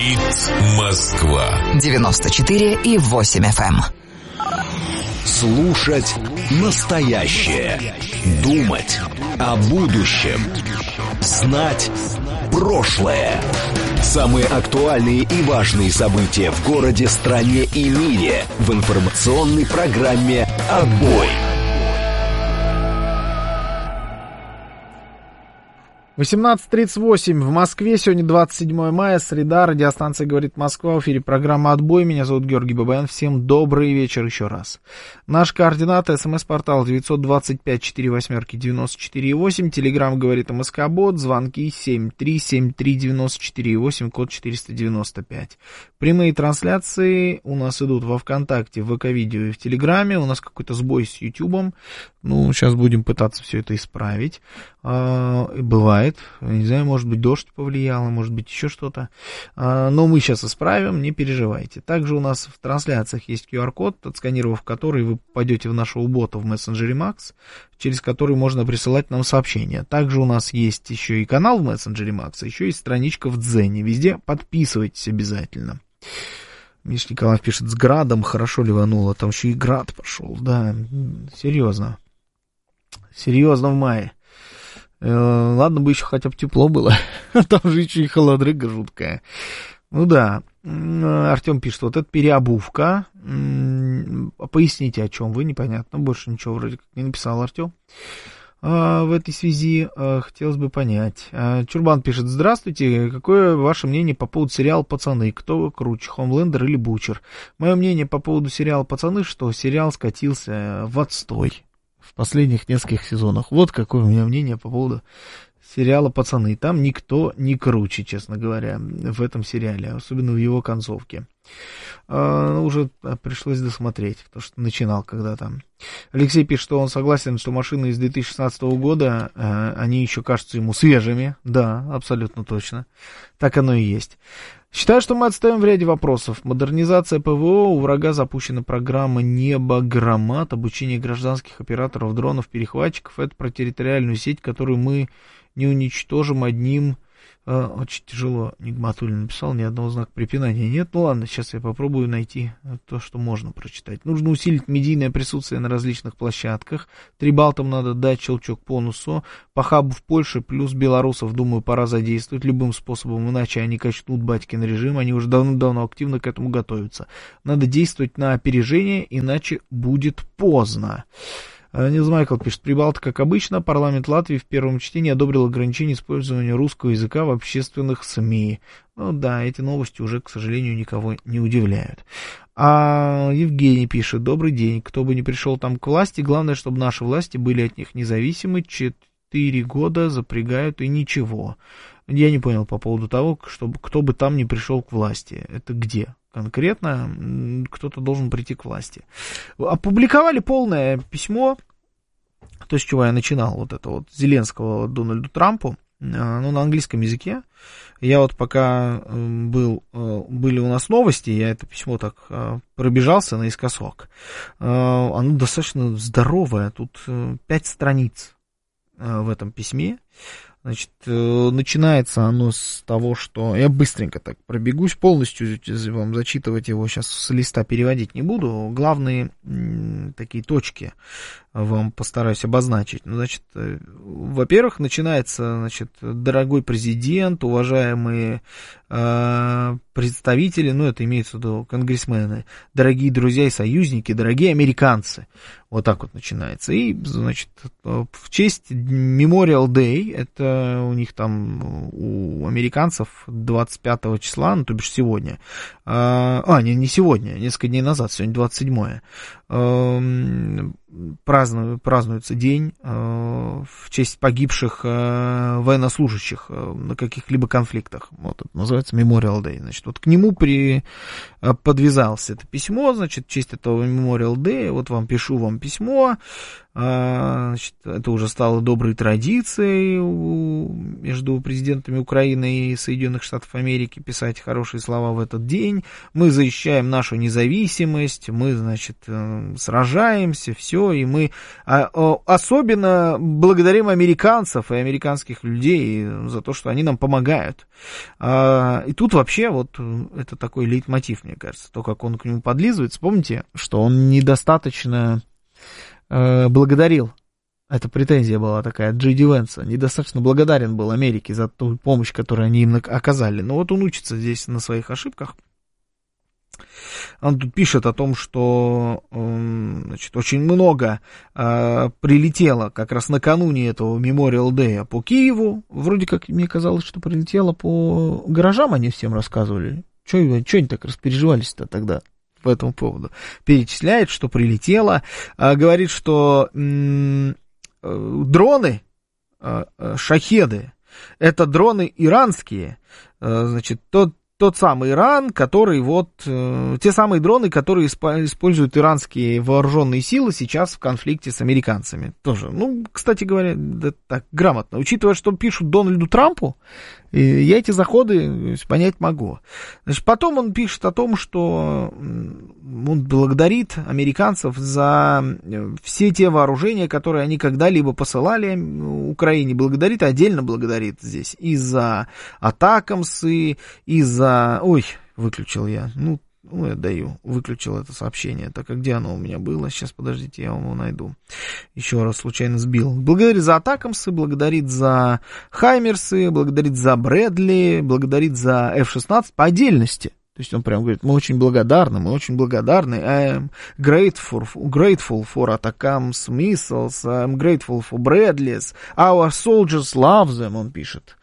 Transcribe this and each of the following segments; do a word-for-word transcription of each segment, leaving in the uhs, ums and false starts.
Говорит Москва. девяносто четыре и восемь эф эм. Слушать настоящее. Думать о будущем. Знать прошлое. Самые актуальные и важные события в городе, стране и мире в информационной программе «Отбой». восемнадцать тридцать восемь в Москве, сегодня двадцать седьмое мая, среда, радиостанция «Говорит Москва», в эфире программа «Отбой», меня зовут Георгий Бабаян, всем добрый вечер еще раз. Наши координаты: смс-портал девятьсот двадцать пять сорок восемь девяносто четыре восемь, телеграмм «Говорит МСК-бот», звонки семь три семь три девяносто четыре восемь, код четыреста девяносто пять. Прямые трансляции у нас идут во ВКонтакте, в ВК-видео и в Телеграме, у нас какой-то сбой с Ютубом, ну, сейчас будем пытаться все это исправить, а, бывает. Не знаю, может быть, дождь повлиял, может быть, еще что-то. Но мы сейчас исправим, не переживайте. Также у нас в трансляциях есть ку ар-код, отсканировав который, вы попадете в нашего бота в мессенджере Макс, через который можно присылать нам сообщения. Также у нас есть еще и канал в мессенджере Макс, еще и страничка в Дзене. Везде подписывайтесь обязательно. Миш Николаев пишет: с градом хорошо ливануло, там еще и град пошел. Да, серьезно. Серьезно в мае. Ладно бы еще хотя бы тепло было, там же еще и холодрыга жуткая. Ну да, Артем пишет: вот это переобувка. Поясните, о чем вы, непонятно, больше ничего вроде как не написал Артем. В этой связи хотелось бы понять. Чурбан пишет: здравствуйте, какое ваше мнение по поводу сериала «Пацаны»? Кто круче, Хомлендер или Бучер? Мое мнение по поводу сериала «Пацаны», что сериал скатился в отстой в последних нескольких сезонах. Вот какое у меня мнение по поводу сериала «Пацаны». Там никто не круче, честно говоря, в этом сериале, особенно в его концовке. А, уже пришлось досмотреть, потому что начинал когда-то. Алексей пишет, что он согласен, что машины из две тысячи шестнадцатого года, а, они еще кажутся ему свежими. Да, абсолютно точно. Так оно и есть. Считаю, что мы отстаем в ряде вопросов. Модернизация ПВО, у врага запущена программа «Небогромат», обучение гражданских операторов дронов, перехватчиков. Это про территориальную сеть, которую мы не уничтожим одним... Э, очень тяжело, Нигматуллин написал, ни одного знака препинания нет. Ну ладно, сейчас я попробую найти то, что можно прочитать. Нужно усилить медийное присутствие на различных площадках. Трибалтам надо дать щелчок по носу. По хабу в Польше плюс белорусов, думаю, пора задействовать любым способом, иначе они качнут батькин режим. Они уже давно-давно активно к этому готовятся. Надо действовать на опережение, иначе будет поздно. Нилс Майкл пишет: Прибалта, как обычно, парламент Латвии в первом чтении одобрил ограничение использования русского языка в общественных СМИ. Ну да, эти новости уже, к сожалению, никого не удивляют. А Евгений пишет: добрый день, кто бы ни пришел там к власти, главное, чтобы наши власти были от них независимы. Четыре года запрягают и ничего. Я не понял по поводу того, чтобы кто бы там ни пришел к власти. Это где? Конкретно кто-то должен прийти к власти. Опубликовали полное письмо, то, с чего я начинал, вот это вот, Зеленского Дональду Трампу, ну, на английском языке. Я вот пока был, были у нас новости, я это письмо так пробежался наискосок. Оно достаточно здоровое, тут пять страниц в этом письме. Значит, начинается оно с того, что... Я быстренько так пробегусь, полностью вам зачитывать его сейчас с листа переводить не буду. Главные м, такие точки вам постараюсь обозначить. Ну, значит, во-первых, начинается, значит, дорогой президент, уважаемые э, представители, ну, это имеется в виду конгрессмены, дорогие друзья и союзники, дорогие американцы. Вот так вот начинается. И, значит, в честь Memorial Day, это у них там, у американцев двадцать пятого числа, ну, то бишь сегодня, а, а не, не сегодня, несколько дней назад, сегодня двадцать седьмое, празднуют, празднуется день э, в честь погибших э, военнослужащих э, на каких-либо конфликтах. Вот это называется Memorial Day. Значит, вот к нему при, э, подвязалось это письмо, значит, в честь этого Memorial Day, вот вам пишу вам письмо. Э, значит, это уже стало доброй традицией у, между президентами Украины и Соединенных Штатов Америки писать хорошие слова в этот день. Мы защищаем нашу независимость, мы, значит, э, сражаемся, все. все, и мы особенно благодарим американцев и американских людей за то, что они нам помогают. И тут вообще вот это такой лейтмотив, мне кажется, то, как он к нему подлизывается. Помните, что он недостаточно благодарил. Эта претензия была такая от Джей Ди Венса. Недостаточно благодарен был Америке за ту помощь, которую они им оказали. Но вот он учится здесь на своих ошибках. Он тут пишет о том, что, значит, очень много э, прилетело как раз накануне этого Memorial Day по Киеву. Вроде как мне казалось, что прилетело по гаражам, они всем рассказывали. Чего они так распереживались-то тогда по этому поводу? Перечисляет, что прилетело. Э, говорит, что э, дроны, э, шахеды, это дроны иранские. Э, значит, тот Тот самый Иран, который вот, э, те самые дроны, которые исп- используют иранские вооруженные силы сейчас в конфликте с американцами. Тоже, ну, кстати говоря, да, так, грамотно. Учитывая, что пишут Дональду Трампу, э, я эти заходы понять могу. Значит, потом он пишет о том, что он благодарит американцев за все те вооружения, которые они когда-либо посылали Украине. Благодарит, отдельно благодарит здесь и за атакамсы, и за Ой, выключил я. Ну, ну, я даю. Выключил это сообщение. Так, а где оно у меня было? Сейчас, подождите, я вам его найду. Еще раз случайно сбил. Благодарит за атакамсы, благодарит за хаймерсы, благодарит за Брэдли, благодарит за эф шестнадцать по отдельности. То есть он прям говорит, мы очень благодарны, мы очень благодарны. I am grateful, grateful for Atacams missiles, I am grateful for Bradleys, our soldiers love them, он пишет.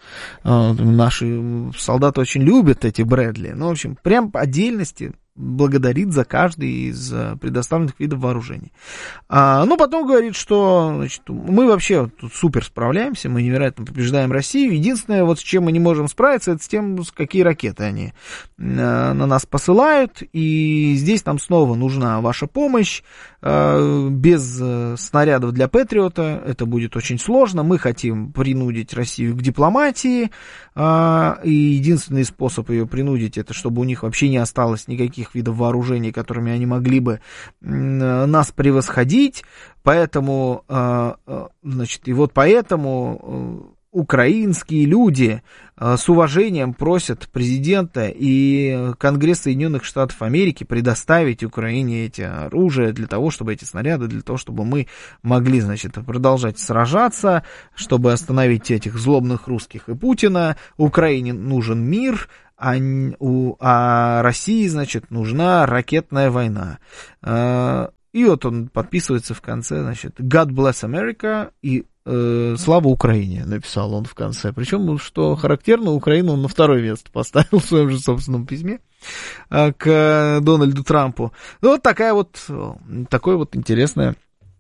Наши солдаты очень любят эти Брэдли. Ну, в общем, прям по отдельности благодарит за каждый из предоставленных видов вооружений. А, ну, потом говорит, что, значит, мы вообще тут супер справляемся, мы невероятно побеждаем Россию. Единственное, вот с чем мы не можем справиться, это с тем, с какие ракеты они на нас посылают. И здесь нам снова нужна ваша помощь. А, без снарядов для Патриота это будет очень сложно. Мы хотим принудить Россию к дипломатии. А, и единственный способ ее принудить, это чтобы у них вообще не осталось никаких видов вооружений, которыми они могли бы нас превосходить, поэтому, значит, и вот поэтому украинские люди с уважением просят президента и Конгресс Соединенных Штатов Америки предоставить Украине эти оружия для того, чтобы эти снаряды, для того, чтобы мы могли, значит, продолжать сражаться, чтобы остановить этих злобных русских и Путина. Украине нужен мир, А, у, а России, значит, нужна ракетная война. И вот он подписывается в конце, значит, God bless America и э, слава Украине, написал он в конце. Причем, что характерно, Украину он на второе место поставил в своем же собственном письме э, к Дональду Трампу. Ну, вот такая вот, такое вот интересное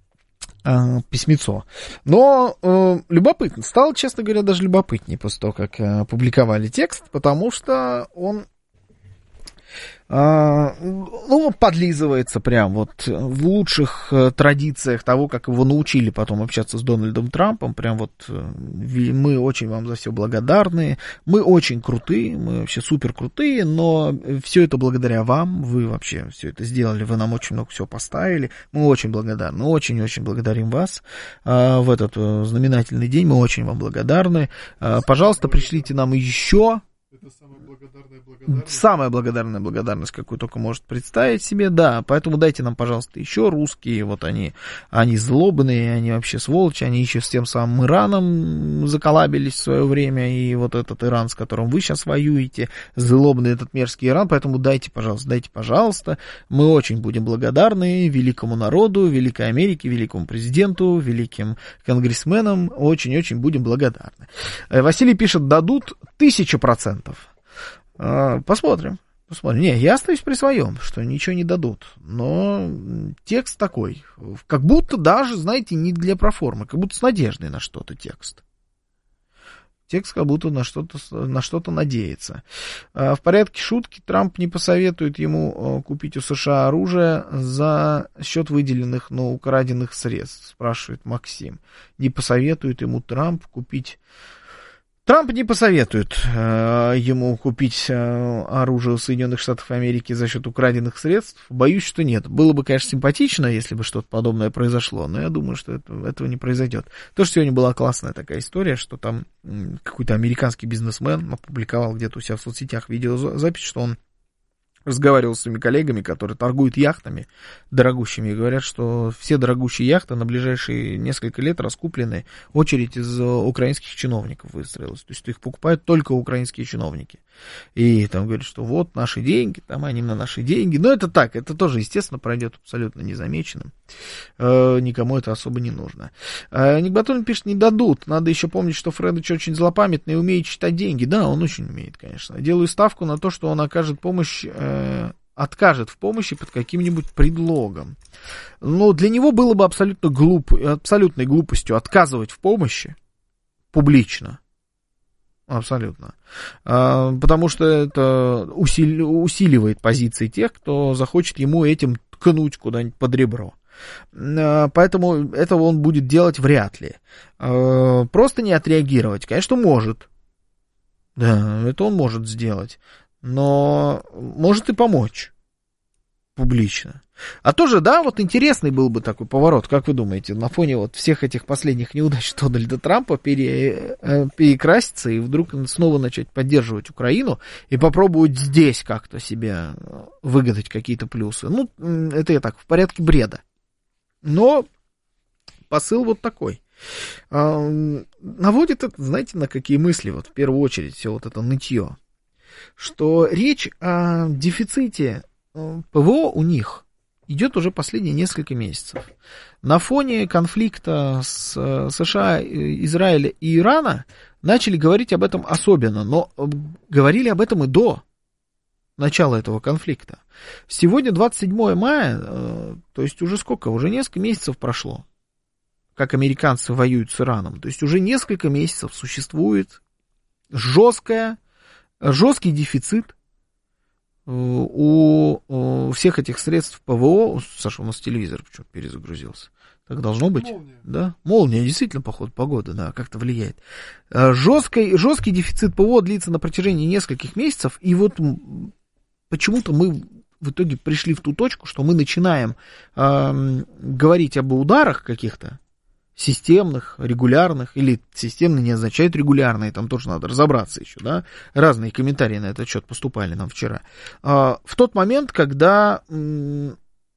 письмецо. Но э, любопытно. Стало, честно говоря, даже любопытнее после того, как э, публиковали текст, потому что он э, ну, подлизывается прям вот в лучших э, традициях того, как его научили потом общаться с Дональдом Трампом. Прям вот э, мы очень вам за все благодарны, мы очень крутые, мы вообще супер крутые, но все это благодаря вам, вы вообще все это сделали, вы нам очень много всего поставили, мы очень благодарны, очень-очень благодарим вас э, в этот э, знаменательный день, мы очень вам благодарны. Э, пожалуйста, пришлите нам еще. Это самая благодарная благодарность. Самая благодарная благодарность, какую только может представить себе, да, поэтому дайте нам, пожалуйста, еще русские, вот они, они злобные, они вообще сволочи, они еще с тем самым Ираном заколабились в свое время, и вот этот Иран, с которым вы сейчас воюете, злобный этот мерзкий Иран, поэтому дайте, пожалуйста, дайте, пожалуйста, мы очень будем благодарны великому народу, великой Америке, великому президенту, великим конгрессменам, очень-очень будем благодарны. Василий пишет, дадут тысячу процентов. Посмотрим, посмотрим. Не, я остаюсь при своем, что ничего не дадут. Но текст такой, как будто даже, знаете, не для проформы, как будто с надеждой на что-то текст. Текст как будто на что-то, на что-то надеется. В порядке шутки, Трамп не посоветует ему купить у США оружие за счет выделенных, но украденных средств, спрашивает Максим. Не посоветует ему Трамп купить... Трамп не посоветует э, ему купить э, оружие у Соединенных Штатов Америки за счет украденных средств. Боюсь, что нет. Было бы, конечно, симпатично, если бы что-то подобное произошло, но я думаю, что это, этого не произойдет. Тоже сегодня была классная такая история, что там м, какой-то американский бизнесмен опубликовал где-то у себя в соцсетях видеозапись, что он разговаривал с своими коллегами, которые торгуют яхтами дорогущими, и говорят, что все дорогущие яхты на ближайшие несколько лет раскуплены, очередь из украинских чиновников выстроилась. То есть их покупают только украинские чиновники. И там говорят, что вот наши деньги, там они на наши деньги. Но это так, это тоже, естественно, пройдет абсолютно незамеченным. Э, никому это особо не нужно. Э, Ник Батулин пишет, не дадут. Надо еще помнить, что Фредович очень злопамятный и умеет читать деньги. Да, он очень умеет, конечно. Делаю ставку на то, что он окажет помощь, э, откажет в помощи под каким-нибудь предлогом. Но для него было бы абсолютно глуп, абсолютной глупостью отказывать в помощи публично. Абсолютно. А, потому что это усили, усиливает позиции тех, кто захочет ему этим ткнуть куда-нибудь под ребро. А, поэтому этого он будет делать вряд ли. А, просто не отреагировать, конечно, может. Да, это он может сделать. Но может и помочь публично. А тоже, да, вот интересный был бы такой поворот, как вы думаете, на фоне вот всех этих последних неудач Дональда Трампа пере, перекраситься и вдруг снова начать поддерживать Украину и попробовать здесь как-то себе выгадать какие-то плюсы. Ну, это я так, в порядке бреда. Но посыл вот такой. Наводит это, знаете, на какие мысли, вот в первую очередь, все вот это нытье, что речь о дефиците ПВО у них идет уже последние несколько месяцев. На фоне конфликта с США, Израиля и Ирана начали говорить об этом особенно, но говорили об этом и до начала этого конфликта. Сегодня двадцать седьмое мая, то есть уже сколько? Уже несколько месяцев прошло, как американцы воюют с Ираном. То есть уже несколько месяцев существует жесткая, жесткий дефицит У, у всех этих средств ПВО. Саша, у нас телевизор почему-то перезагрузился. Так должно быть? Молния. Да? Молния, действительно, походу, погода, да, как-то влияет. Жесткий, жесткий дефицит ПВО длится на протяжении нескольких месяцев, и вот почему-то мы в итоге пришли в ту точку, что мы начинаем э, говорить об ударах каких-то, системных, регулярных, или системные не означает регулярные, там тоже надо разобраться еще, да, разные комментарии на этот счет поступали нам вчера, а, в тот момент, когда, ну,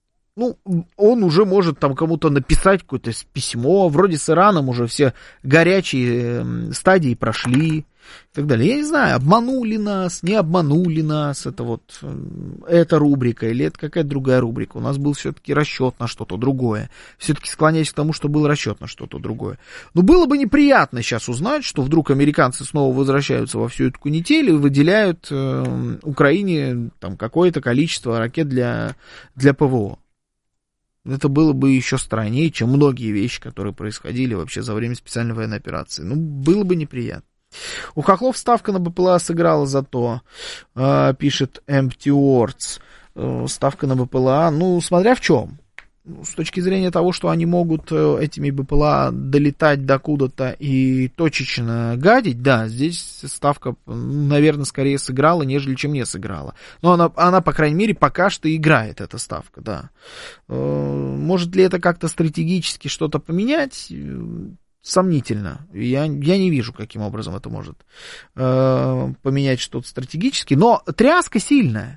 он уже может там кому-то написать какое-то письмо, вроде с Ираном уже все горячие стадии прошли, и так далее. Я не знаю, обманули нас, не обманули нас, это вот эта рубрика или это какая-то другая рубрика. У нас был все-таки расчет на что-то другое. Все-таки склоняюсь к тому, что был расчет на что-то другое. Но было бы неприятно сейчас узнать, что вдруг американцы снова возвращаются во всю эту канитель и выделяют э, Украине там какое-то количество ракет для, для ПВО. Это было бы еще страннее, чем многие вещи, которые происходили вообще за время специальной военной операции. Ну, было бы неприятно. У хохлов ставка на БПЛА сыграла зато, э, пишет Empty Words. Э, ставка на БПЛА, ну, смотря в чем. С точки зрения того, что они могут этими БПЛА долетать докуда-то и точечно гадить, да, здесь ставка, наверное, скорее сыграла, нежели чем не сыграла. Но она, она, по крайней мере, пока что играет, эта ставка, да. Э, может ли это как-то стратегически что-то поменять? Сомнительно. Я, я не вижу, каким образом это может э, поменять что-то стратегически. Но тряска сильная.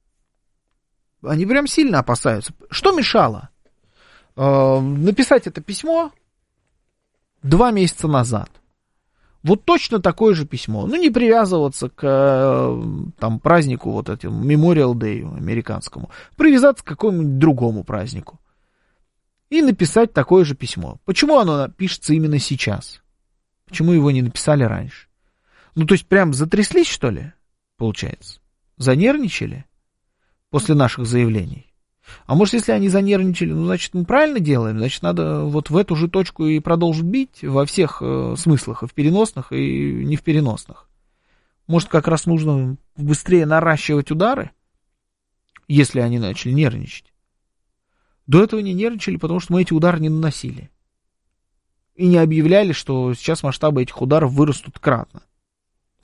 Они прям сильно опасаются. Что мешало э, написать это письмо два месяца назад? Вот точно такое же письмо. Ну, не привязываться к э, там, празднику, вот этому Memorial Day американскому. Привязаться к какому-нибудь другому празднику. И написать такое же письмо. Почему оно пишется именно сейчас? Почему его не написали раньше? Ну, то есть, прям затряслись, что ли, получается? Занервничали после наших заявлений? А может, если они занервничали, ну, значит, мы правильно делаем? Значит, надо вот в эту же точку и продолжить бить во всех э, смыслах, и в переносных, и не в переносных. Может, как раз нужно быстрее наращивать удары, если они начали нервничать? До этого не нервничали, потому что мы эти удары не наносили. И не объявляли, что сейчас масштабы этих ударов вырастут кратно.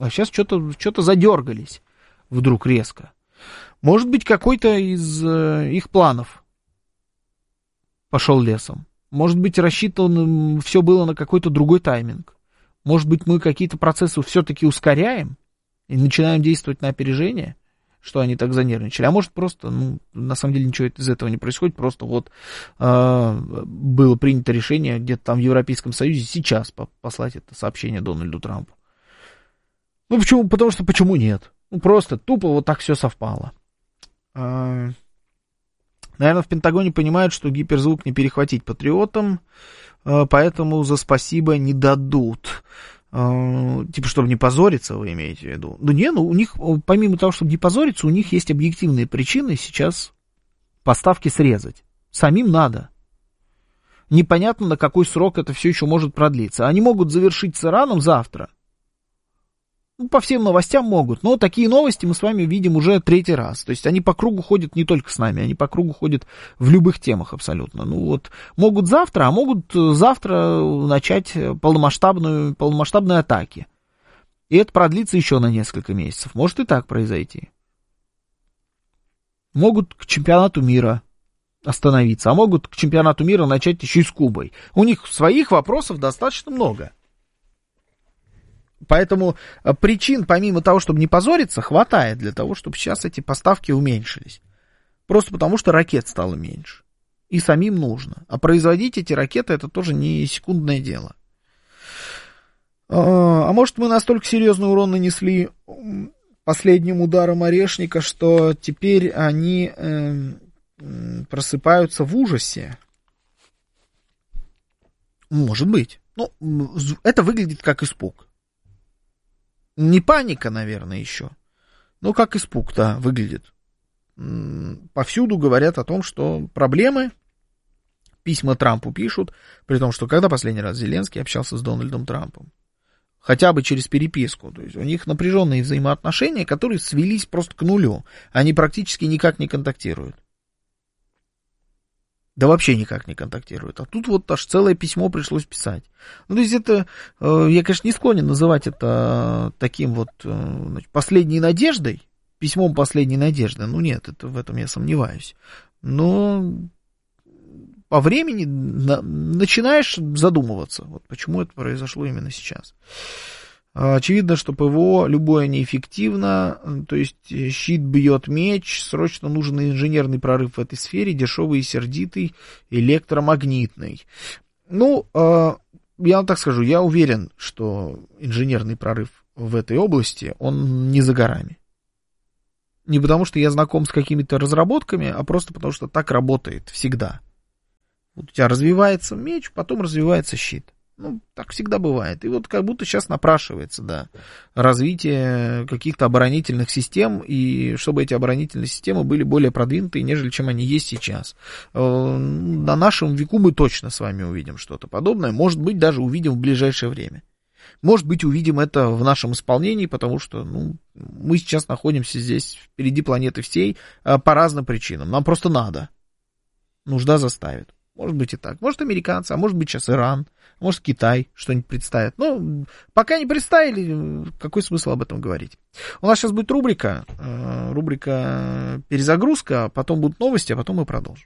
А сейчас что-то, что-то задергались вдруг резко. Может быть, какой-то из э, их планов пошел лесом. Может быть, рассчитано все было на какой-то другой тайминг. Может быть, мы какие-то процессы все-таки ускоряем и начинаем действовать на опережение, что они так занервничали. А может, просто, ну, на самом деле ничего из этого не происходит, просто вот э, было принято решение где-то там в Европейском Союзе сейчас послать это сообщение Дональду Трампу. Ну, почему? Потому что почему нет? Ну, просто тупо вот так все совпало. Э, наверное, в Пентагоне понимают, что гиперзвук не перехватить патриотам, э, поэтому за спасибо не дадут. Типа, чтобы не позориться, вы имеете в виду? Да не, ну у них, помимо того, чтобы не позориться, у них есть объективные причины сейчас поставки срезать. Самим надо. Непонятно, на какой срок это все еще может продлиться. Они могут завершить с Ираном завтра. Ну, по всем новостям могут, но такие новости мы с вами видим уже третий раз. То есть они по кругу ходят не только с нами, они по кругу ходят в любых темах абсолютно. Ну вот, могут завтра, а могут завтра начать полномасштабную, полномасштабные атаки. И это продлится еще на несколько месяцев. Может и так произойти. Могут к чемпионату мира остановиться, а могут к чемпионату мира начать еще и с Кубой. У них своих вопросов достаточно много. Поэтому причин, помимо того, чтобы не позориться, хватает для того, чтобы сейчас эти поставки уменьшились. Просто потому, что ракет стало меньше. И самим нужно. А производить эти ракеты, это тоже не секундное дело. А может, мы настолько серьезный урон нанесли последним ударом Орешника, что теперь они просыпаются в ужасе? Может быть. Ну, это выглядит как испуг. Не паника, наверное, еще. Но как испуг, да, выглядит. Повсюду говорят о том, что проблемы. Письма Трампу пишут, при том, что когда последний раз Зеленский общался с Дональдом Трампом? Хотя бы через переписку. То есть у них напряженные взаимоотношения, которые свелись просто к нулю. Они практически никак не контактируют. Да вообще никак не контактируют. А тут вот аж целое письмо пришлось писать. Ну, то есть это, я, конечно, не склонен называть это таким вот значит, последней надеждой, письмом последней надежды. Ну, нет, это, в этом я сомневаюсь. Но по времени на, начинаешь задумываться, вот почему это произошло именно сейчас. Очевидно, что ПВО любое неэффективно, то есть щит бьет меч, срочно нужен инженерный прорыв в этой сфере, дешевый и сердитый, электромагнитный. Ну, я вам так скажу, я уверен, что инженерный прорыв в этой области, он не за горами. Не потому, что я знаком с какими-то разработками, а просто потому, что так работает всегда. Вот у тебя развивается меч, потом развивается щит. Ну, так всегда бывает. И вот как будто сейчас напрашивается, да, развитие каких-то оборонительных систем, и чтобы эти оборонительные системы были более продвинутые, нежели чем они есть сейчас. На нашем веку мы точно с вами увидим что-то подобное. Может быть, даже увидим в ближайшее время. Может быть, увидим это в нашем исполнении, потому что ну, мы сейчас находимся здесь впереди планеты всей по разным причинам. Нам просто надо. Нужда заставит. Может быть и так. Может, американцы, а может быть сейчас Иран, может, Китай что-нибудь представит. Ну, пока не представили, какой смысл об этом говорить? У нас сейчас будет рубрика, рубрика «Перезагрузка», потом будут новости, а потом мы продолжим.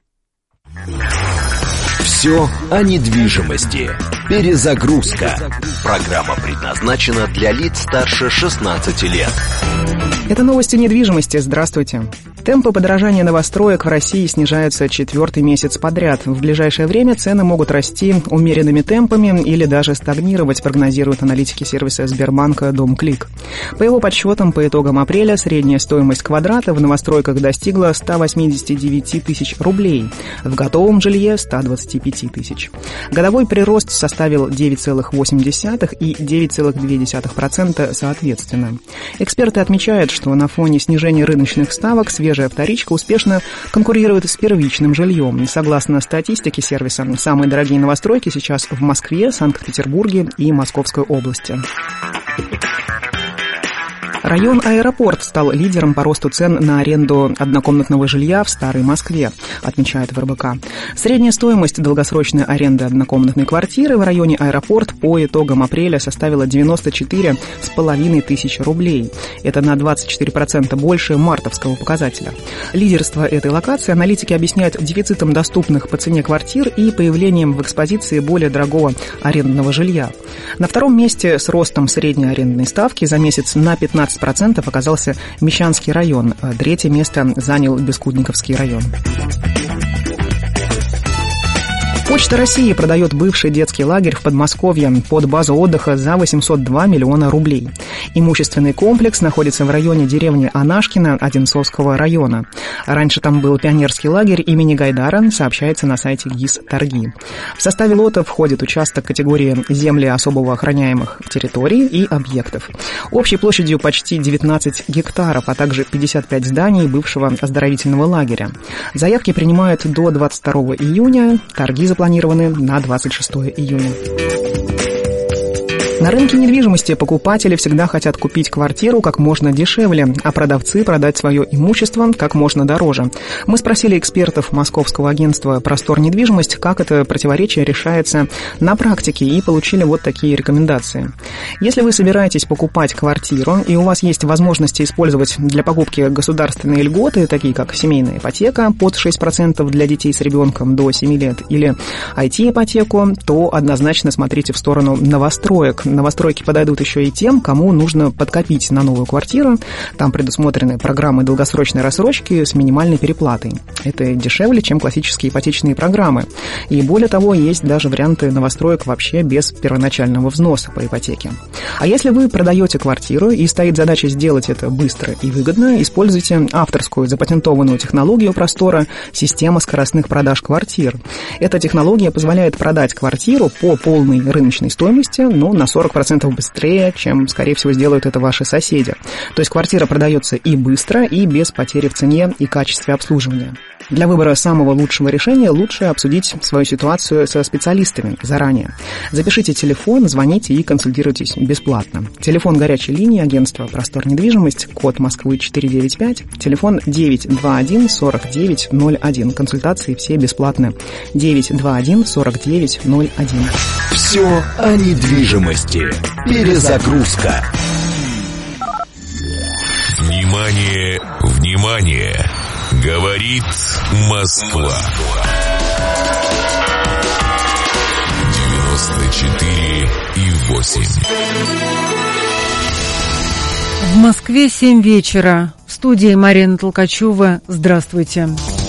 Все о недвижимости. Перезагрузка. Программа предназначена для лиц старше шестнадцати лет. Это новости недвижимости. Здравствуйте. Темпы подорожания новостроек в России снижаются четвертый месяц подряд. В ближайшее время цены могут расти умеренными темпами или даже стагнировать, прогнозируют аналитики сервиса Сбербанка «Домклик». По его подсчетам, по итогам апреля средняя стоимость квадрата в новостройках достигла ста восьмидесяти девяти тысяч рублей, в готовом жилье – ста двадцати пяти тысяч. Годовой прирост составил девять целых восемь десятых и девять целых две десятых процента соответственно. Эксперты отмечают, что на фоне снижения рыночных ставок свежая вторичка успешно конкурирует с первичным жильем. Согласно статистике сервиса, самые дорогие новостройки сейчас в Москве, Санкт-Петербурге и Московской области. Район Аэропорт стал лидером по росту цен на аренду однокомнатного жилья в Старой Москве, отмечает в эр бэ ка. Средняя стоимость долгосрочной аренды однокомнатной квартиры в районе Аэропорт по итогам апреля составила девяносто четыре с половиной тысячи рублей. Это на двадцать четыре процента больше мартовского показателя. Лидерство этой локации аналитики объясняют дефицитом доступных по цене квартир и появлением в экспозиции более дорогого арендного жилья. На втором месте с ростом средней арендной ставки за месяц на пятнадцать процентов оказался Мещанский район. Третье место занял Бескудниковский район. Почта России продает бывший детский лагерь в Подмосковье под базу отдыха за восемьсот два миллиона рублей. Имущественный комплекс находится в районе деревни Анашкино Одинцовского района. Раньше там был пионерский лагерь имени Гайдара, сообщается на сайте ГИС «Торги». В составе лота входит участок категории земли особо охраняемых территорий и объектов. Общей площадью почти девятнадцать гектаров, а также пятьдесят пять зданий бывшего оздоровительного лагеря. Заявки принимают до двадцать второго июня, торги запланированы на двадцать шестого июня. На рынке недвижимости покупатели всегда хотят купить квартиру как можно дешевле, а продавцы продать свое имущество как можно дороже. Мы спросили экспертов московского агентства «Простор недвижимость», как это противоречие решается на практике, и получили вот такие рекомендации. Если вы собираетесь покупать квартиру и у вас есть возможности использовать для покупки государственные льготы, такие как семейная ипотека под шесть процентов для детей с ребенком до семи лет или ай ти-ипотеку, то однозначно смотрите в сторону новостроек. Новостройки подойдут еще и тем, кому нужно подкопить на новую квартиру. Там предусмотрены программы долгосрочной рассрочки с минимальной переплатой. Это дешевле, чем классические ипотечные программы. И более того, есть даже варианты новостроек вообще без первоначального взноса по ипотеке. А если вы продаете квартиру и стоит задача сделать это быстро и выгодно, используйте авторскую запатентованную технологию Простора «Система скоростных продаж квартир». Эта технология позволяет продать квартиру по полной рыночной стоимости, но на сорок процентов быстрее, чем, скорее всего, сделают это ваши соседи. То есть квартира продается и быстро, и без потери в цене и качестве обслуживания. Для выбора самого лучшего решения лучше обсудить свою ситуацию со специалистами заранее. Запишите телефон, звоните и консультируйтесь бесплатно. Телефон горячей линии агентства «Простор недвижимость», код Москвы четыреста девяносто пять, телефон девять два один сорок девять ноль один. Консультации все бесплатны. девять два один сорок девять ноль один. Все о недвижимости. Перезагрузка. Внимание, внимание! Говорит Москва. девяносто четыре и восемь. В Москве семь вечера. В студии Марина Толкачева. Здравствуйте.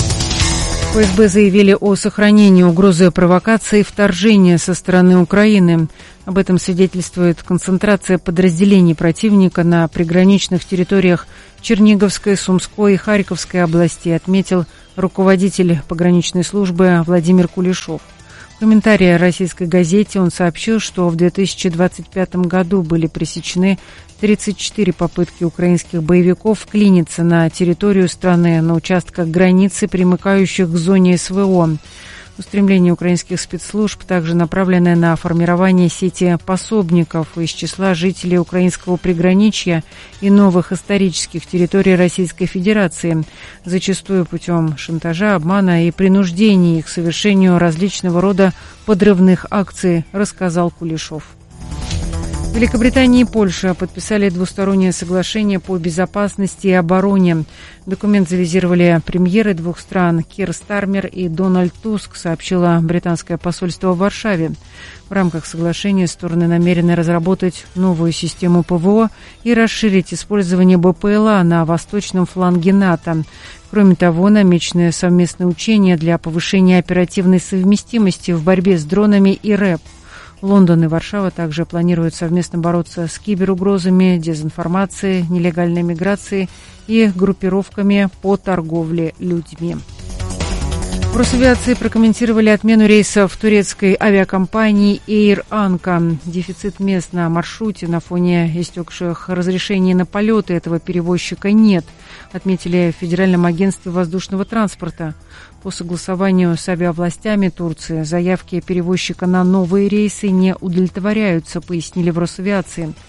В эф эс бэ заявили о сохранении угрозы провокации и вторжения со стороны Украины. Об этом свидетельствует концентрация подразделений противника на приграничных территориях Черниговской, Сумской и Харьковской областей, отметил руководитель пограничной службы Владимир Кулешов. В комментарии российской газете он сообщил, что в две тысячи двадцать пятом году были пресечены тридцать четыре попытки украинских боевиков вклиниться на территорию страны на участках границы, примыкающих к зоне эс вэ о. Устремление украинских спецслужб также направлены на формирование сети пособников из числа жителей украинского приграничья и новых исторических территорий Российской Федерации, зачастую путем шантажа, обмана и принуждения их к совершению различного рода подрывных акций, рассказал Кулешов. Великобритания и Польша подписали двустороннее соглашение по безопасности и обороне. Документ завизировали премьеры двух стран Кир Стармер и Дональд Туск, сообщило британское посольство в Варшаве. В рамках соглашения стороны намерены разработать новую систему пэ вэ о и расширить использование бэ пэ эл а на восточном фланге НАТО. Кроме того, намечены совместные учения для повышения оперативной совместимости в борьбе с дронами и рэп. Лондон и Варшава также планируют совместно бороться с киберугрозами, дезинформацией, нелегальной миграцией и группировками по торговле людьми. В Росавиации прокомментировали отмену рейсов турецкой авиакомпании Air Anka. Дефицит мест на маршруте на фоне истекших разрешений на полеты этого перевозчика нет, отметили в Федеральном агентстве воздушного транспорта. По согласованию с авиавластями Турции заявки перевозчика на новые рейсы не удовлетворяются, пояснили в Росавиации.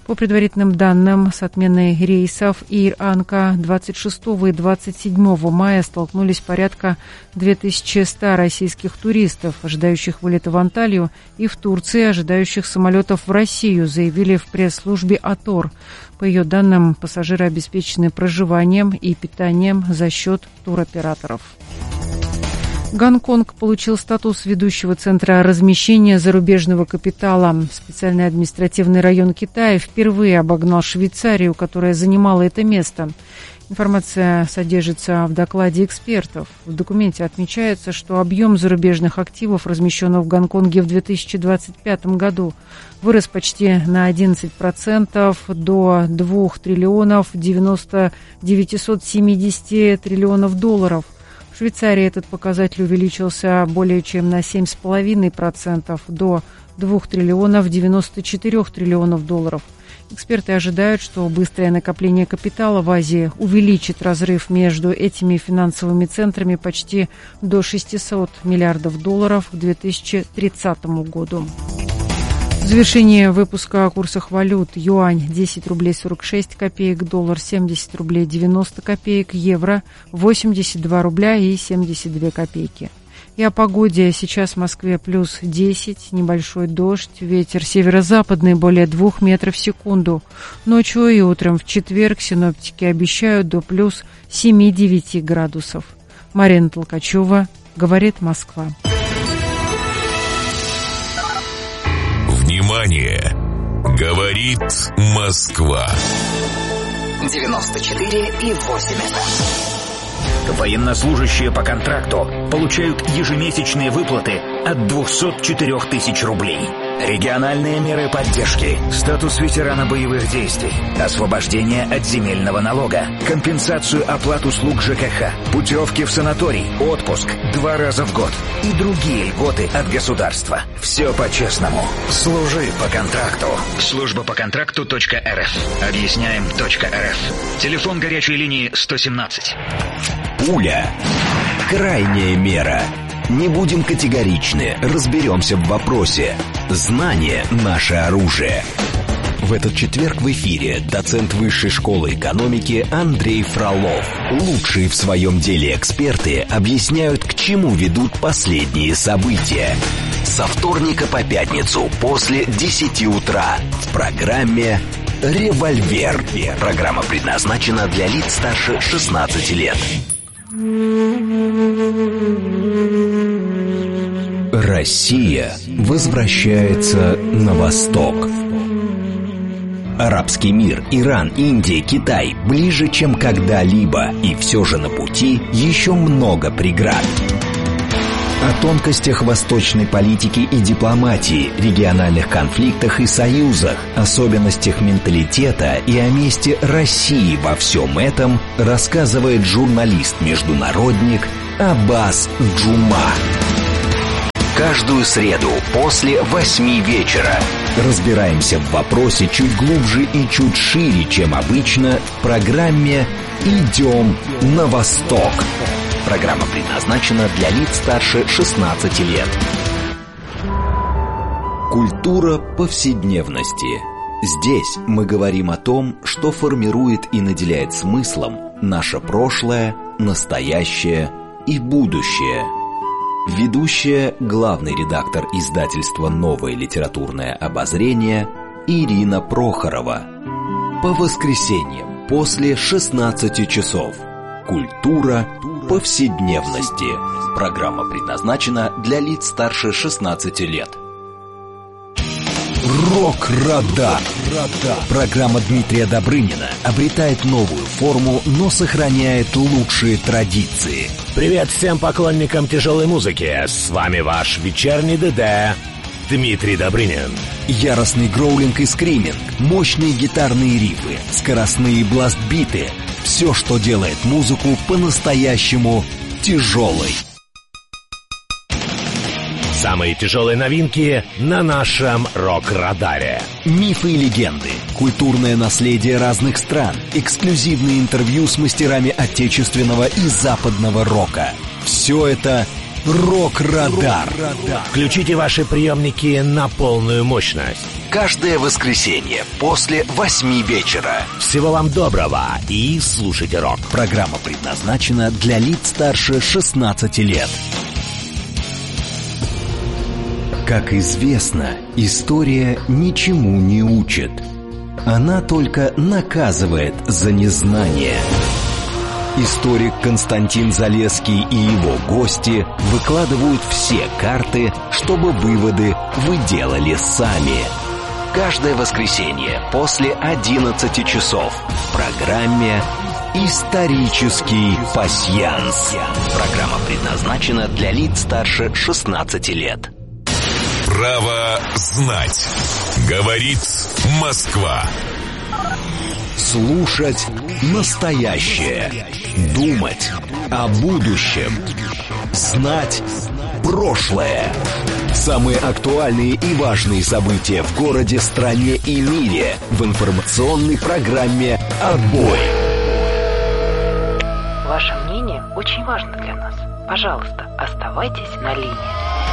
По предварительным данным, с отменой рейсов Air Anka двадцать шестого и двадцать седьмого мая столкнулись порядка две тысячи сто российских туристов, ожидающих вылета в Анталию, и в Турции, ожидающих самолетов в Россию, заявили в пресс-службе АТОР. По ее данным, пассажиры обеспечены проживанием и питанием за счет туроператоров. Гонконг получил статус ведущего центра размещения зарубежного капитала. Специальный административный район Китая впервые обогнал Швейцарию, которая занимала это место. Информация содержится в докладе экспертов. В документе отмечается, что объем зарубежных активов, размещенных в Гонконге в две тысячи двадцать пятом году, вырос почти на одиннадцать процентов до двух триллионов девятьсот семьдесят триллионов долларов. В Швейцарии этот показатель увеличился более чем на семь целых пять десятых процента до двух триллионов девяносто четыре триллионов долларов. Эксперты ожидают, что быстрое накопление капитала в Азии увеличит разрыв между этими финансовыми центрами почти до шестисот миллиардов долларов к две тысячи тридцатому году. В завершение выпуска о курсах валют: юань десять рублей сорок шесть копеек, доллар семьдесят рублей девяносто копеек, евро восемьдесят два рубля и семьдесят две копейки. И о погоде. Сейчас в Москве плюс десять, небольшой дождь, ветер северо-западный более двух метров в секунду. Ночью и утром в четверг синоптики обещают до плюс семи-девяти градусов. Марина Толкачева, говорит Москва. Внимание! Говорит Москва. девяносто четыре и восемь эф эм. Военнослужащие по контракту получают ежемесячные выплаты от двухсот четырёх тысяч рублей. Региональные меры поддержки, статус ветерана боевых действий, освобождение от земельного налога, компенсацию оплат услуг ЖКХ, путевки в санаторий, отпуск два раза в год и другие льготы от государства. Все по-честному. Служи по контракту. Служба по контракту точка эр эф. Объясняем точка эр эф. Телефон горячей линии сто семнадцать. Пуля. Крайняя мера. Не будем категоричны, разберемся в вопросе. Знание – наше оружие. В этот четверг в эфире доцент Высшей школы экономики Андрей Фролов. Лучшие в своем деле эксперты объясняют, к чему ведут последние события. Со вторника по пятницу после десяти утра в программе «Револьвер». Программа предназначена для лиц старше шестнадцати лет. Россия возвращается на восток. Арабский мир, Иран, Индия, Китай ближе, чем когда-либо, и все же на пути еще много преград. О тонкостях восточной политики и дипломатии, региональных конфликтах и союзах, особенностях менталитета и о месте России во всем этом рассказывает журналист-международник Аббас Джума. Каждую среду после восьми вечера разбираемся в вопросе чуть глубже и чуть шире, чем обычно, в программе «Идем на восток». Программа предназначена для лиц старше шестнадцати лет. Культура повседневности. Здесь мы говорим о том, что формирует и наделяет смыслом наше прошлое, настоящее и будущее. Ведущая, главный редактор издательства «Новое литературное обозрение» Ирина Прохорова. По воскресеньям после шестнадцати часов. Культура повседневности. Программа предназначена для лиц старше шестнадцати лет. Рок-радар. Программа Дмитрия Добрынина обретает новую форму, но сохраняет лучшие традиции. Привет всем поклонникам тяжелой музыки. С вами ваш вечерний ДД Дмитрий Добрынин. Яростный гроулинг и скриминг, мощные гитарные рифы, скоростные бласт-биты. Все, что делает музыку по-настоящему тяжелой. Самые тяжелые новинки на нашем рок-радаре. Мифы и легенды, культурное наследие разных стран, эксклюзивные интервью с мастерами отечественного и западного рока. Все это Рок-Радар. Включите ваши приемники на полную мощность. Каждое воскресенье после восьми вечера. Всего вам доброго и слушайте рок. Программа предназначена для лиц старше шестнадцати лет. Как известно, история ничему не учит. Она только наказывает за незнание. Историк Константин Залесский и его гости выкладывают все карты, чтобы выводы вы делали сами. Каждое воскресенье после одиннадцати часов в программе «Исторический пасьянс». Программа предназначена для лиц старше шестнадцати лет. Право знать. Говорит Москва. Слушать настоящее. Думать о будущем. Знать прошлое. Самые актуальные и важные события в городе, стране и мире в информационной программе «Отбой». Ваше мнение очень важно для нас. Пожалуйста, оставайтесь на линии.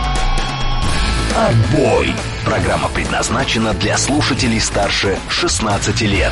«Отбой». Программа предназначена для слушателей старше шестнадцати лет.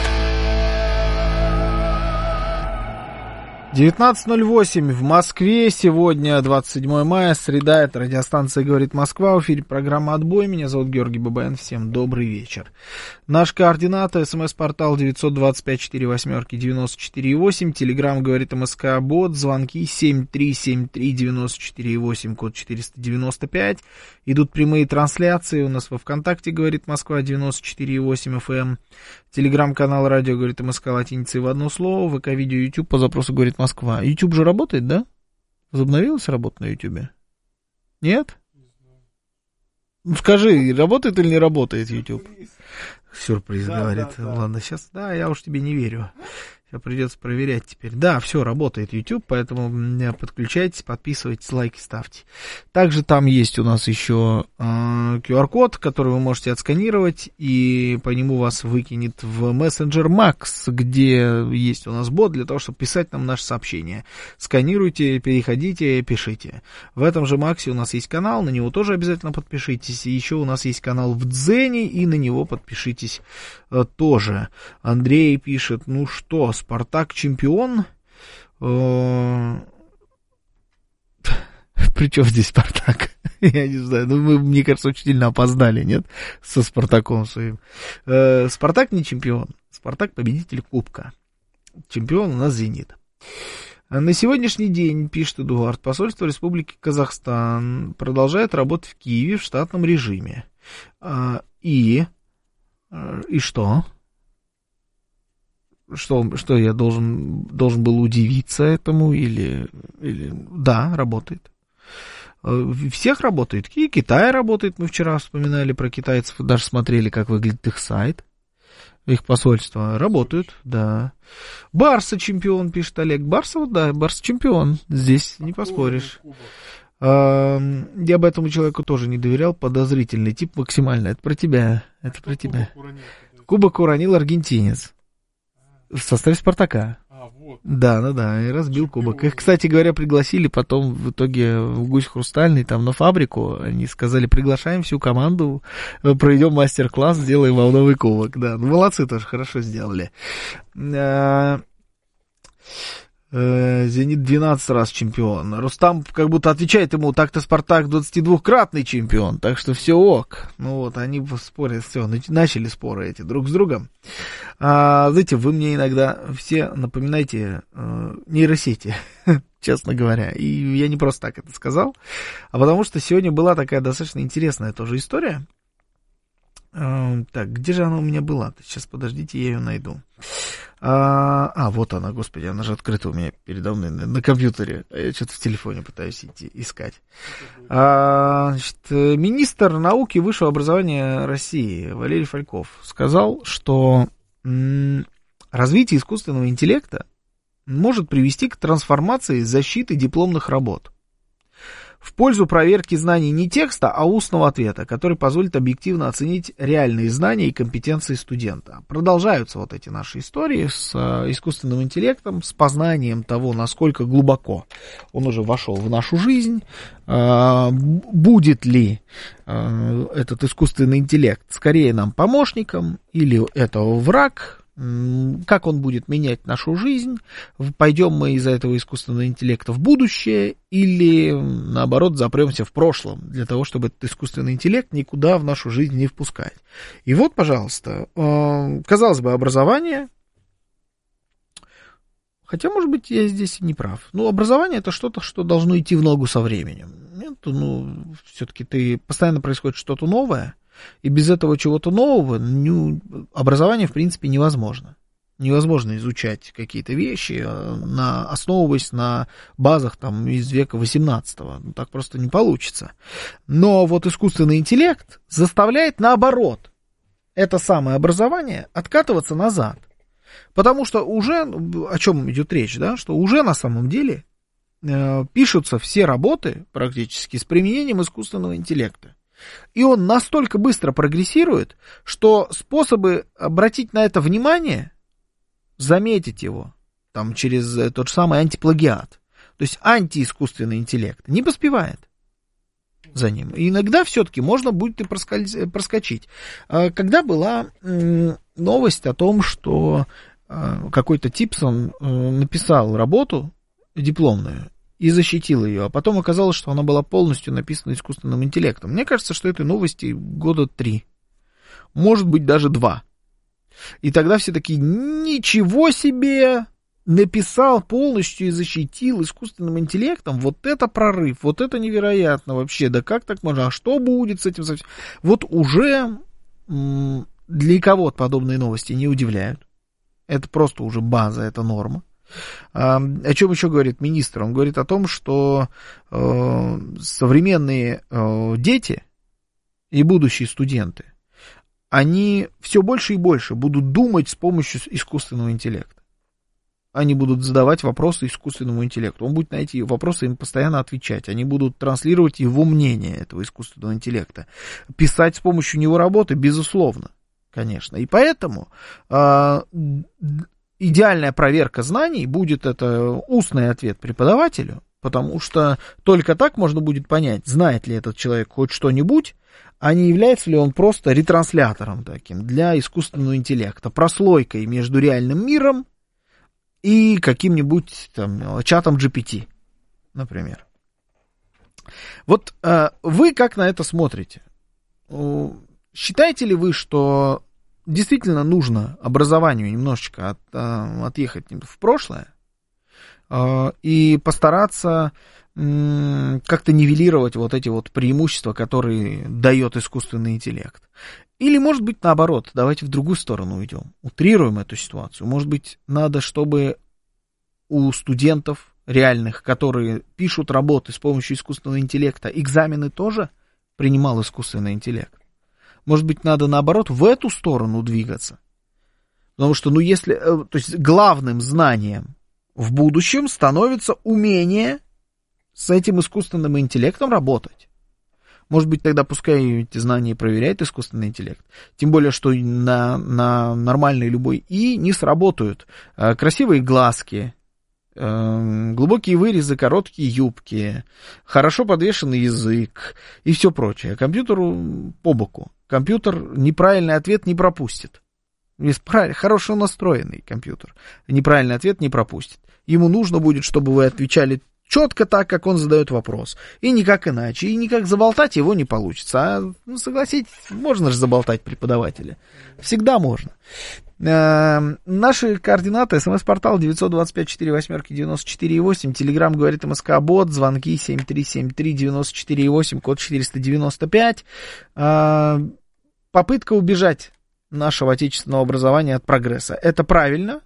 девятнадцать ноль восемь в Москве. Сегодня двадцать седьмое мая, среда. Это радиостанция «Говорит Москва». В эфире программа «Отбой». Меня зовут Георгий Бабаян. Всем добрый вечер. Наши координаты: смс-портал девять два пять четыре восемь девяносто четыре восемь. Телеграмм «Говорит МСК» бот. Звонки семь три семь три девяносто четыре восемь, код четыреста девяносто пять. Идут прямые трансляции. У нас во ВКонтакте «Говорит Москва» девяносто четыре восемь эф эм. Телеграм-канал «Радио Говорит МСК» латиницей в одно слово. ВК-видео, YouTube по запросу «Говорит Москва». YouTube же работает, да? Возобновилась работа на YouTube? Нет? Ну, скажи, работает или не работает YouTube? Сюрприз, да, говорит. Да, да. Ладно, сейчас, да, я уж тебе не верю. Сейчас придется проверять теперь. Да, все, работает YouTube, поэтому подключайтесь, подписывайтесь, лайки ставьте. Также там есть у нас еще э, ку ар код, который вы можете отсканировать, и по нему вас выкинет в мессенджер Макс, где есть у нас бот для того, чтобы писать нам наши сообщения. Сканируйте, переходите, пишите. В этом же Максе у нас есть канал, на него тоже обязательно подпишитесь. И еще у нас есть канал в Дзене, и на него подпишитесь э, тоже. Андрей пишет: ну что, Спартак чемпион? Причем здесь Спартак? Я не знаю. Ну, мы, мне кажется, очень сильно опоздали, нет? Со Спартаком своим. Спартак не чемпион. Спартак победитель Кубка. Чемпион у нас Зенит. На сегодняшний день, пишет Эдуард, посольство Республики Казахстан продолжает работать в Киеве в штатном режиме. И... И что? Что, что я должен, должен был удивиться этому или, или... Да, работает. Всех работает. И Китай работает. Мы вчера вспоминали про китайцев, даже смотрели, как выглядит их сайт, их посольство. Работают, да. Барса чемпион, пишет Олег. Барса, вот да, Барса чемпион. Здесь не поспоришь. Я бы этому человеку тоже не доверял. Подозрительный тип максимально. Это про тебя. Это про тебя. Кубок уронил аргентинец. В составе «Спартака». А, вот. Да, ну да, и разбил кубок. Их, кстати говоря, пригласили потом в итоге в «Гусь Хрустальный», там на фабрику. Они сказали: приглашаем всю команду, проведем мастер-класс, сделаем вам новый кубок. Да, ну молодцы, тоже хорошо сделали. Зенит двенадцать раз чемпион. Рустам как будто отвечает ему: так-то Спартак двадцатидвухкратный чемпион, так что все ок. Ну вот, они спорят, все, начали споры эти друг с другом. А, знаете, вы мне иногда все напоминаете э, нейросети, честно говоря. И я не просто так это сказал, а потому что сегодня была такая достаточно интересная тоже история. Э, так, где же она у меня была? Сейчас, подождите, я ее найду. А, а, вот она, господи, она же открыта у меня передо мной на, на компьютере. Я что-то в телефоне пытаюсь идти, искать. А, значит, министр науки и высшего образования России Валерий Фальков сказал, что м, развитие искусственного интеллекта может привести к трансформации защиты дипломных работ. в пользу проверки знаний не текста, а устного ответа, который позволит объективно оценить реальные знания и компетенции студента. Продолжаются вот эти наши истории с э, искусственным интеллектом, с познанием того, насколько глубоко он уже вошел в нашу жизнь, э, будет ли э, этот искусственный интеллект скорее нам помощником или это враг. Как он будет менять нашу жизнь, пойдем мы из-за этого искусственного интеллекта в будущее или, наоборот, запремся в прошлом, для того, чтобы этот искусственный интеллект никуда в нашу жизнь не впускать. И вот, пожалуйста, казалось бы, образование, хотя, может быть, я здесь не прав, но образование — это что-то, что должно идти в ногу со временем. Нет, ну, все-таки ты, постоянно происходит что-то новое, и без этого чего-то нового ну, образование, в принципе, невозможно. Невозможно изучать какие-то вещи, на, основываясь на базах там, из века восемнадцатого. Ну, так просто не получится. Но вот искусственный интеллект заставляет, наоборот, это самое образование откатываться назад. Потому что уже, о чем идет речь, да, что уже на самом деле э, пишутся все работы практически с применением искусственного интеллекта. И он настолько быстро прогрессирует, что способы обратить на это внимание, заметить его, там, через тот же самый антиплагиат, то есть антиискусственный интеллект, не поспевает за ним. И иногда все-таки можно будет и проскочить. Когда была новость о том, что какой-то Типсон написал работу дипломную, и защитил ее, а потом оказалось, что она была полностью написана искусственным интеллектом. Мне кажется, что этой новости года три, может быть, даже два. И тогда все такие, ничего себе, написал полностью и защитил искусственным интеллектом, вот это прорыв, вот это невероятно вообще, да как так можно, а что будет с этим совсем? Вот уже м- для кого подобные новости не удивляют, это просто уже база, это норма. О чем еще говорит министр? Он говорит о том, что э, современные э, дети и будущие студенты, они все больше и больше будут думать с помощью искусственного интеллекта. Они будут задавать вопросы искусственному интеллекту. Он будет на эти вопросы им постоянно отвечать. Они будут транслировать его мнение, этого искусственного интеллекта. Писать с помощью него работы, безусловно, конечно. И поэтому... Э, идеальная проверка знаний будет это устный ответ преподавателю, потому что только так можно будет понять, знает ли этот человек хоть что-нибудь, а не является ли он просто ретранслятором таким для искусственного интеллекта, прослойкой между реальным миром и каким-нибудь там чатом джи пи ти, например. Вот э, вы как на это смотрите? Считаете ли вы, что действительно нужно образованию немножечко от, э, отъехать в прошлое э, и постараться э, как-то нивелировать вот эти вот преимущества, которые дает искусственный интеллект? Или, может быть, наоборот, давайте в другую сторону уйдем, утрируем эту ситуацию. Может быть, надо, чтобы у студентов реальных, которые пишут работы с помощью искусственного интеллекта, экзамены тоже принимал искусственный интеллект? Может быть, надо, наоборот, в эту сторону двигаться. Потому что, ну, если... То есть, главным знанием в будущем становится умение с этим искусственным интеллектом работать. Может быть, тогда пускай эти знания проверяет искусственный интеллект. Тем более, что на, на нормальной любой И не сработают красивые глазки, глубокие вырезы, короткие юбки, хорошо подвешенный язык и все прочее. Компьютеру по боку. Компьютер неправильный ответ не пропустит. Есть хорошо настроенный компьютер. Неправильный ответ не пропустит. Ему нужно будет, чтобы вы отвечали четко так, как он задает вопрос. И никак иначе. И никак заболтать его не получится. А, ну, согласитесь, можно же заболтать преподавателя. Всегда можно. Э-э- наши координаты. СМС-портал девять два пять четыре восемь девяносто четыре восемь. Телеграм говорит МСК-бот. Звонки семь три семь три девяносто четыре восемь. Код четыреста девяносто пять. Э-э- попытка убежать нашего отечественного образования от прогресса. Это правильно?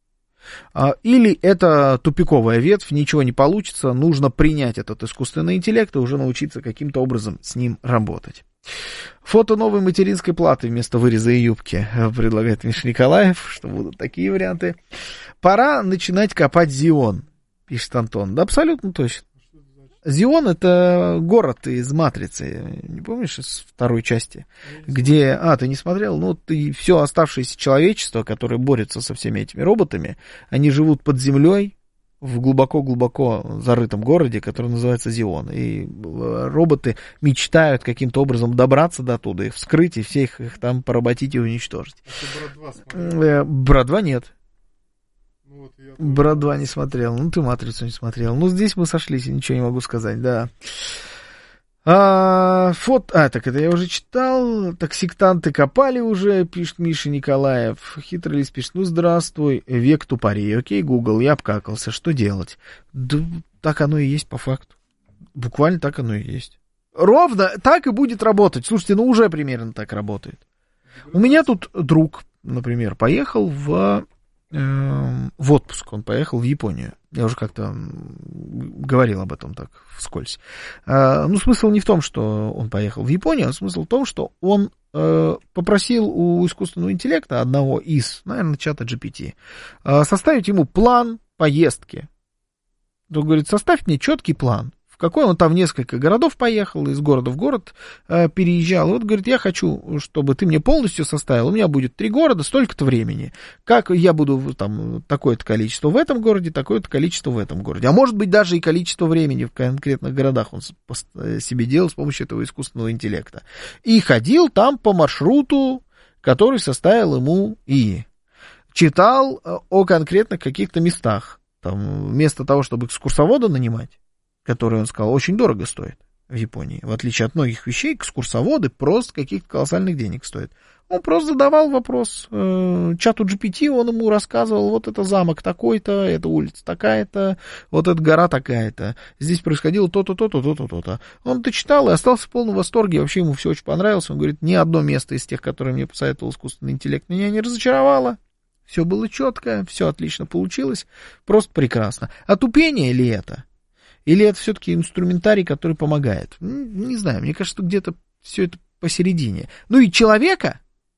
Или это тупиковая ветвь, ничего не получится, нужно принять этот искусственный интеллект и уже научиться каким-то образом с ним работать. Фото новой материнской платы вместо выреза и юбки, предлагает Миша Николаев, что будут такие варианты. Пора начинать копать Зион, пишет Антон. Да, абсолютно точно. Зион — это город из «Матрицы», не помнишь, из второй части, где... А, ты не смотрел? Ну, ты все оставшееся человечество, которое борется со всеми этими роботами, они живут под землей в глубоко-глубоко зарытом городе, который называется Зион. И роботы мечтают каким-то образом добраться до туда, их вскрыть и всех их там поработить и уничтожить. Брат два нет. Вот, Брат два не смотрел, ну ты «Матрицу» не смотрел. Ну здесь мы сошлись, ничего не могу сказать, да. А, фото... а, так это я уже читал. Так, сектанты копали уже, пишет Миша Николаев. Хитрый лист пишет: ну здравствуй, век тупорей. Окей, Google, я обкакался, что делать? Да так оно и есть по факту. Буквально так оно и есть. Ровно так и будет работать. Слушайте, ну уже примерно так работает. У меня тут друг, например, поехал в... в отпуск, он поехал в Японию. Я уже как-то говорил об этом так вскользь. Ну, смысл не в том, что он поехал в Японию, а смысл в том, что он попросил у искусственного интеллекта, одного из, наверное, чата джи пи ти, составить ему план поездки. Он говорит: составь мне четкий план. В какой он там в несколько городов поехал, из города в город э, переезжал. И вот, говорит, я хочу, чтобы ты мне полностью составил. У меня будет три города, столько-то времени. Как я буду там такое-то количество в этом городе, такое-то количество в этом городе. А может быть, даже и количество времени в конкретных городах он себе делал с помощью этого искусственного интеллекта. И ходил там по маршруту, который составил ему ИИ. Читал о конкретных каких-то местах. Там, вместо того, чтобы экскурсовода нанимать, который, он сказал, очень дорого стоит в Японии. В отличие от многих вещей, экскурсоводы просто каких-то колоссальных денег стоят. Он просто задавал вопрос э, чату джи пи ти, он ему рассказывал: вот это замок такой-то, это улица такая-то, вот эта гора такая-то, здесь происходило то-то, то-то, то-то, то-то. Он это читал и остался в полном восторге, вообще ему все очень понравилось. Он говорит: ни одно место из тех, которые мне посоветовал искусственный интеллект, меня не разочаровало. Все было четко, все отлично получилось, просто прекрасно. А тупение ли это? Или это все-таки инструментарий, который помогает? Не знаю, мне кажется, что где-то все это посередине. Ну и человека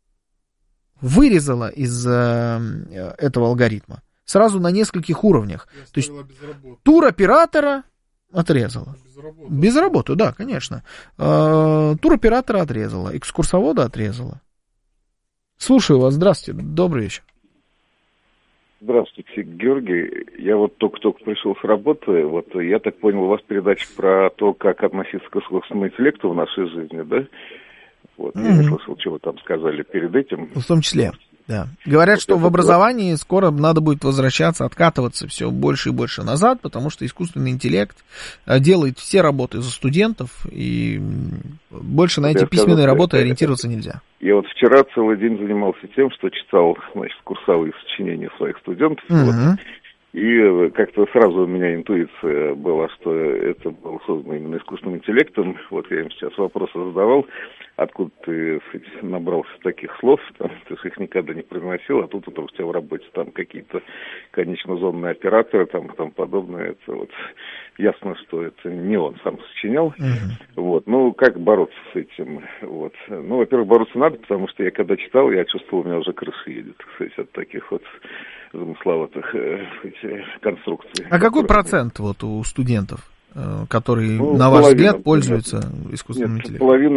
вырезало из э, этого алгоритма сразу на нескольких уровнях. То есть туроператора отрезала. Без работы. Без работы, да, конечно. Э, туроператора отрезала, экскурсовода отрезала. Слушаю вас, здравствуйте, добрый вечер. Здравствуйте, Георгий. Я вот только-только пришел с работы. Вот я так понял, у вас передача про то, как относиться к искусственному интеллекту в нашей жизни, да? Вот, mm-hmm. Я не слышал, что вы там сказали перед этим. В том числе, да. Говорят, вот что в образовании вот... скоро надо будет возвращаться, откатываться все больше и больше назад, потому что искусственный интеллект делает все работы за студентов, и больше вот на эти письменные скажу, работы я, ориентироваться нельзя. Я вот вчера целый день занимался тем, что читал, значит, курсовые сочинения своих студентов. Mm-hmm. Вот, и как-то сразу у меня интуиция была, что это было создано именно искусственным интеллектом. Вот я им сейчас вопросы задавал: откуда ты, кстати, набрался таких слов, там, ты же их никогда не произносил, а тут вдруг у тебя в работе там какие-то конечно-зонные операторы, там, там подобное. Это вот ясно, что это не он сам сочинял. Uh-huh. Вот. Ну, как бороться с этим? Вот. Ну, во-первых, бороться надо, потому что я когда читал, я чувствовал, у меня уже крыша едет, кстати, от таких вот замысловатых э, конструкций. А какой процент вот у студентов, которые, ну, на ваш взгляд, пользуются искусственным интеллектом? Половина